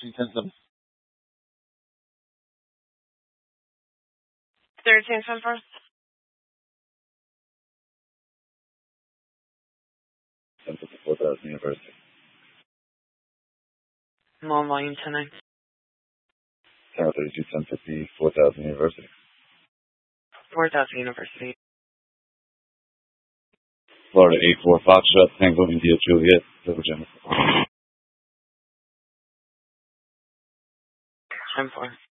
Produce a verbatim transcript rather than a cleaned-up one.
thirteen ten seven. thirteen ten four. ten fifty four thousand University. Small volume ten nine. Tower thirty-two ten fifty four thousand University. four thousand University. Florida eight four Foxtrot Tango India Juliet Virginia. ten four.